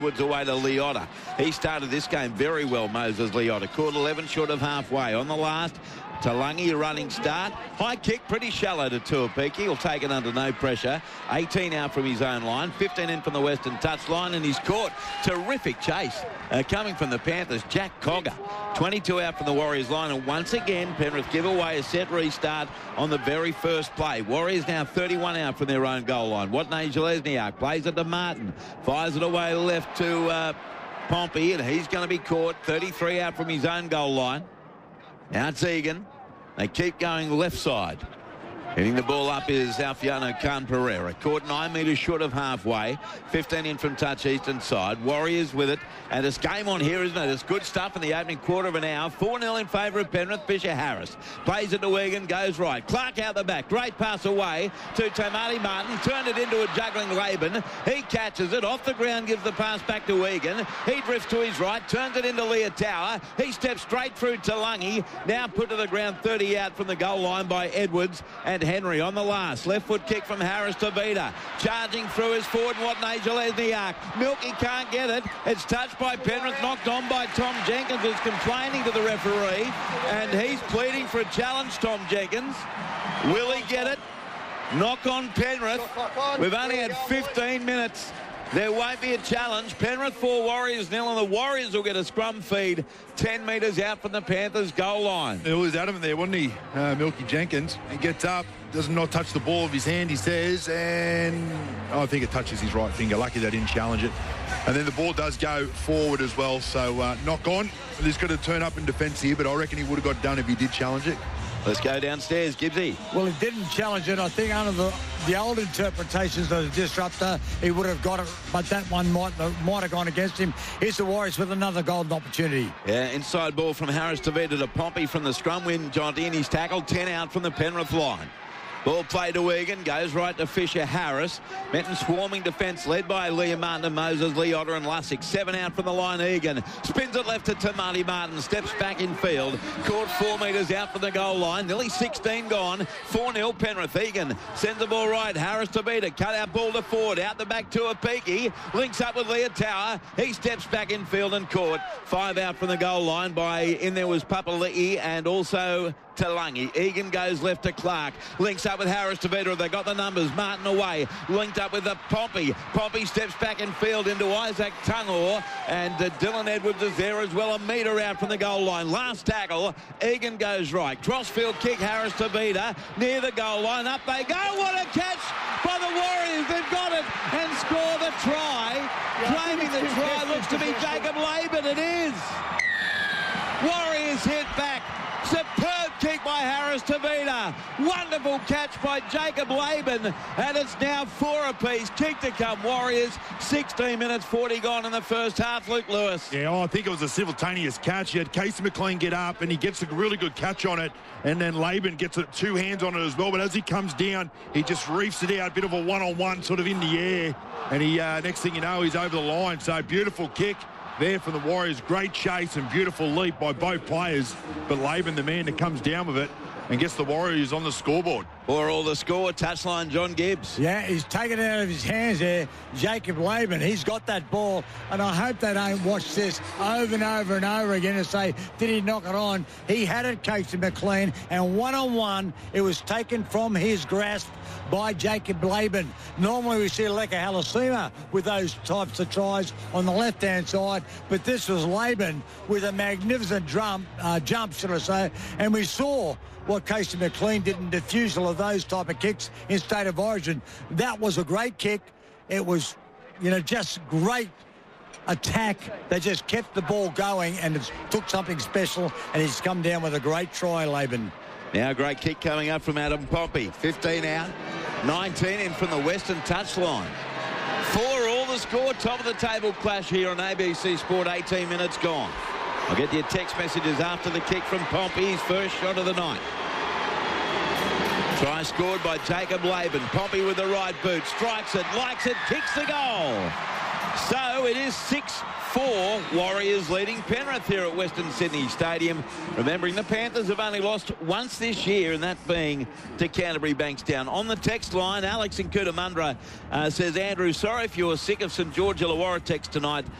Woods away to Leota. He started this game very well, Moses Leota. Caught 11 short of halfway. On the last, Talangi, a running start. High kick, pretty shallow to Tuapiki. He'll take it under no pressure. 18 out from his own line. 15 in from the western touchline, and he's caught. Terrific chase coming from the Panthers, Jack Cogger. 22 out from the Warriors line, and once again, Penrith give away a set restart on the very first play. Warriors now 31 out from their own goal line. Watney Zelezniak plays it to Martin. Fires it away left to Pompey, and he's going to be caught. 33 out from his own goal line. Now it's Egan. They keep going left side. Hitting the ball up is Alfiano Khan Pereira. Caught 9 metres short of halfway. 15 in from touch eastern side. Warriors with it. And it's game on here, isn't it? It's good stuff in the opening quarter of an hour. 4-0 in favour of Penrith. Fisher Harris plays it to Egan. Goes right. Clark out the back. Great pass away to Tomati Martin. Turned it into a juggling Laban. He catches it. Off the ground, gives the pass back to Egan. He drifts to his right. Turns it into Leotower. He steps straight through Talangi. Now put to the ground 30 out from the goal line by Edwards and Henry on the last. Left foot kick from Harris to Vida. Charging through his forward, Watney Zelezniak. Milky can't get it. It's touched by Penrith, knocked on by Tom Jenkins, who's complaining to the referee, and he's pleading for a challenge, Tom Jenkins. Will he get it? Knock on Penrith. We've only had 15 minutes. There won't be a challenge. Penrith 4, Warriors 0, and the Warriors will get a scrum feed 10 metres out from the Panthers' goal line. It was adamant there, wasn't he, Milky Jenkins? He gets up, does not touch the ball with his hand, he says, and I think it touches his right finger. Lucky they didn't challenge it. And then the ball does go forward as well, so knock on. He's got to turn up in defence here, but I reckon he would have got done if he did challenge it. Let's go downstairs, Gibbsy. Well, he didn't challenge it. I think under the old interpretations of the disruptor, he would have got it, but that one might have gone against him. Here's the Warriors with another golden opportunity. Yeah, inside ball from Harris to Vida to Pompey from the scrum win. John Dean, tackled 10 out from the Penrith line. Ball played to Egan, goes right to Fisher Harris. Benton swarming defence led by Liam Martin, Moses, Leota and Lussick. 7 out from the line, Egan. Spins it left to Tomati Martin. Steps back in field. Caught 4 metres out from the goal line. Nearly 16 gone. 4-0 Penrith. Egan sends the ball right. Harris to beat it. Cut out ball to Ford. Out the back to Apiki. Links up with Leotower. He steps back in field and caught. 5 out from the goal line. In there was Papali'i and also Talangi. Egan goes left to Clark. Links up with Harris to Vida. They got the numbers. Martin away. Linked up with the Pompey. Pompey steps back in field into Isaac Tungor. And Dylan Edwards is there as well. A metre out from the goal line. Last tackle. Egan goes right. Crossfield kick. Harris to Vida. Near the goal line. Up they go. What a catch by the Warriors. They've got it and score the try. Claiming the try looks to be Jacob Laban. It is. Warriors hit back. Superb kick by Harris to Vida. Wonderful catch by Jacob Laban. And it's now 4 apiece. Kick to come, Warriors. 16 minutes, 40 gone in the first half. Luke Lewis. Yeah, I think it was a simultaneous catch. You had Casey McLean get up, and he gets a really good catch on it. And then Laban gets 2 hands on it as well. But as he comes down, he just reefs it out. A bit of a one-on-one sort of in the air. And he next thing you know, he's over the line. So beautiful kick there from the Warriors. Great chase and beautiful leap by both players. But Laban, the man that comes down with it and gets the Warriors on the scoreboard. For all the score, touchline John Gibbs. Yeah, he's taken it out of his hands there. Jacob Laban, he's got that ball. And I hope they don't watch this over and over and over again and say, did he knock it on? He had it, Casey McLean, and one-on-one, it was taken from his grasp by Jacob Laban. Normally we see Leka Halasima with those types of tries on the left-hand side, but this was Laban with a magnificent jump, should I say, and we saw what Casey McLean did in defusal of those type of kicks in State of Origin. That was a great kick. It was, just great attack. They just kept the ball going, and it took something special, and he's come down with a great try, Laban. Now a great kick coming up from Adam Pompey. 15 out, 19 in from the western touchline. 4 all the score, top of the table clash here on ABC Sport. 18 minutes gone. I'll get your text messages after the kick from Pompey, his first shot of the night. Try scored by Jacob Laban. Pompey with the right boot, strikes it, likes it, kicks the goal. So it is 6-4 Warriors leading Penrith here at Western Sydney Stadium. Remembering the Panthers have only lost once this year, and that being to Canterbury Bankstown. On the text line, Alex in Cootamundra says, Andrew, sorry if you were sick of St George Illawarra text tonight.